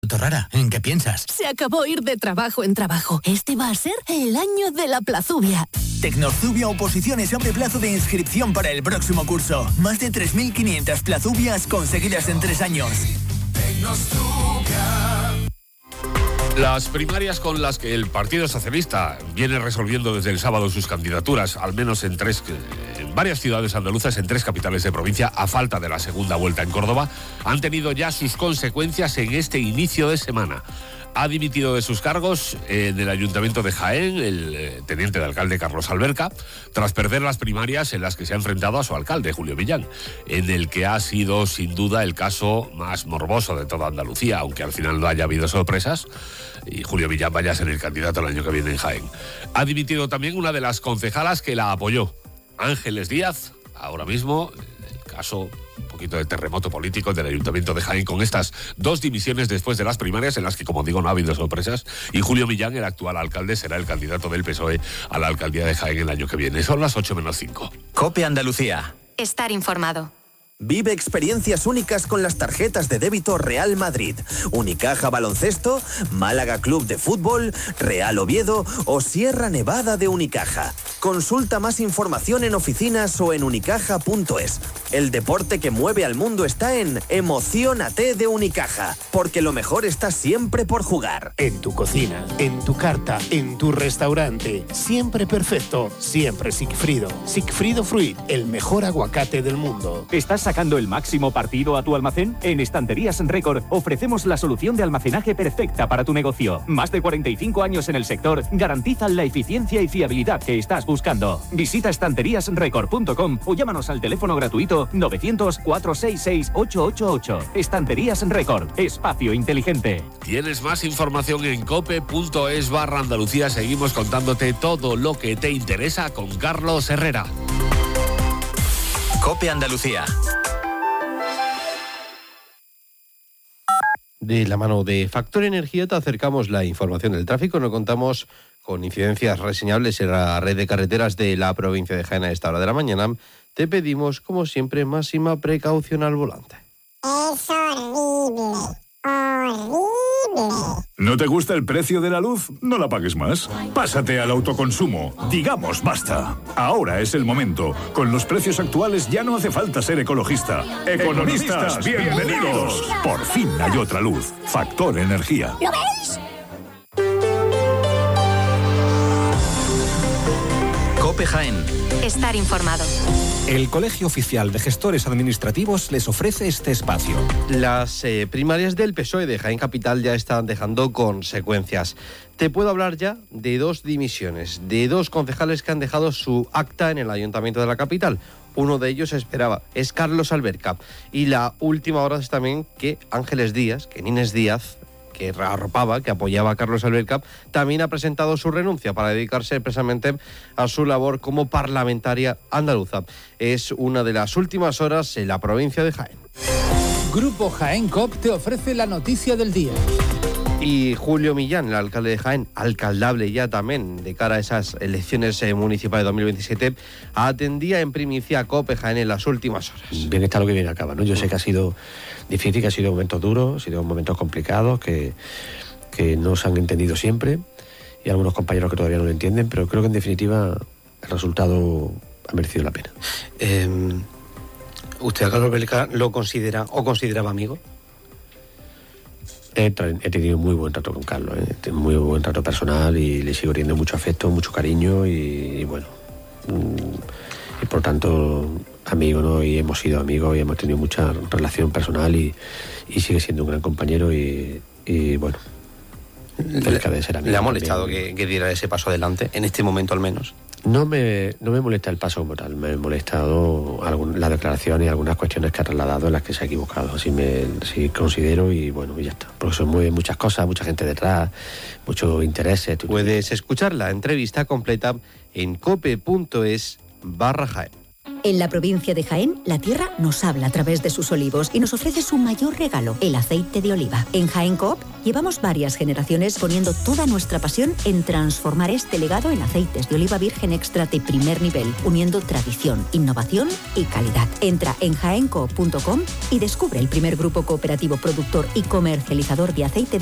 Torrara, ¿en qué piensas? Se acabó ir de trabajo en trabajo. Este va a ser el año de la Plazubia. Tecnozubia Oposiciones abre plazo de inscripción para el próximo curso. Más de 3.500 plazubias conseguidas en 3 años. Las primarias con las que el Partido Socialista viene resolviendo desde el sábado sus candidaturas, al menos en varias ciudades andaluzas, en 3 capitales de provincia, a falta de la segunda vuelta en Córdoba, han tenido ya sus consecuencias en este inicio de semana. Ha dimitido de sus cargos en el Ayuntamiento de Jaén el teniente de alcalde Carlos Alberca, tras perder las primarias en las que se ha enfrentado a su alcalde, Julio Millán, en el que ha sido sin duda el caso más morboso de toda Andalucía, aunque al final no haya habido sorpresas y Julio Millán vaya a ser el candidato el año que viene en Jaén. Ha dimitido también una de las concejalas que la apoyó, Ángeles Díaz, ahora mismo el caso un poquito de terremoto político del Ayuntamiento de Jaén, con estas 2 dimisiones después de las primarias en las que, como digo, no ha habido sorpresas, y Julio Millán, el actual alcalde, será el candidato del PSOE a la alcaldía de Jaén el año que viene. Son las 8:05. COPE Andalucía. Estar informado. Vive experiencias únicas con las tarjetas de débito Real Madrid, Unicaja Baloncesto, Málaga Club de Fútbol, Real Oviedo o Sierra Nevada de Unicaja. Consulta más información en oficinas o en unicaja.es. El deporte que mueve al mundo está en Emociónate de Unicaja, porque lo mejor está siempre por jugar. En tu cocina, en tu carta, en tu restaurante, siempre perfecto, siempre Sigfrido. Sigfrido Fruit, el mejor aguacate del mundo. ¿Estás sacando el máximo partido a tu almacén? En Estanterías Récord ofrecemos la solución de almacenaje perfecta para tu negocio. Más de 45 años en el sector garantizan la eficiencia y fiabilidad que estás buscando. Visita estanteríasrecord.com o llámanos al teléfono gratuito 900-466-888. Estanterías Récord, espacio inteligente. Tienes más información en cope.es/Andalucía. Seguimos contándote todo lo que te interesa con Carlos Herrera. COPE Andalucía. De la mano de Factor Energía te acercamos la información del tráfico. Nos contamos con incidencias reseñables en la red de carreteras de la provincia de Jaén a esta hora de la mañana. Te pedimos, como siempre, máxima precaución al volante. Es horrible, horrible. ¿No te gusta el precio de la luz? No la pagues más. Pásate al autoconsumo. Digamos basta. Ahora es el momento. Con los precios actuales ya no hace falta ser ecologista. Economistas, bienvenidos. Por fin hay otra luz. Factor Energía. ¿Lo veis? COPE Jaén. Estar informado. El Colegio Oficial de Gestores Administrativos les ofrece este espacio. Las primarias del PSOE de Jaén Capital ya están dejando consecuencias. Te puedo hablar ya de 2 dimisiones, de 2 concejales que han dejado su acta en el Ayuntamiento de la capital. Uno de ellos es Carlos Alberca. Y la última hora es también que Ángeles Díaz, que Inés Díaz, que arropaba, que apoyaba a Carlos Alberca, también ha presentado su renuncia para dedicarse precisamente a su labor como parlamentaria andaluza. Es una de las últimas horas en la provincia de Jaén. Grupo Jaén COP te ofrece la noticia del día. Y Julio Millán, el alcalde de Jaén, alcaldable ya también de cara a esas elecciones municipales de 2027, atendía en primicia a COPE Jaén en las últimas horas. Bien está lo que viene acaba, ¿no? Yo sé que ha sido difícil, que ha sido momentos duros, ha sido momentos complicados, que no se han entendido siempre, y algunos compañeros que todavía no lo entienden, pero creo que en definitiva el resultado ha merecido la pena. ¿Usted a Carlos Alberca lo considera o consideraba amigo? He tenido muy buen trato con Carlos, muy buen trato personal, y le sigo teniendo mucho afecto, mucho cariño y bueno, y por tanto amigo, ¿no? Y hemos sido amigos y hemos tenido mucha relación personal y sigue siendo un gran compañero y bueno, de ser amigo. ¿Le ha molestado que diera ese paso adelante, en este momento al menos? No me molesta el paso como tal, me ha molestado las declaraciones y algunas cuestiones que ha trasladado en las que se ha equivocado. Así considero, y bueno, y ya está. Porque son muchas cosas, mucha gente detrás, muchos intereses. Puedes escuchar la entrevista completa en cope.es/Jaén. En la provincia de Jaén, la tierra nos habla a través de sus olivos y nos ofrece su mayor regalo, el aceite de oliva. En Jaén Coop llevamos varias generaciones poniendo toda nuestra pasión en transformar este legado en aceites de oliva virgen extra de primer nivel, uniendo tradición, innovación y calidad. Entra en jaencoop.com y descubre el primer grupo cooperativo productor y comercializador de aceite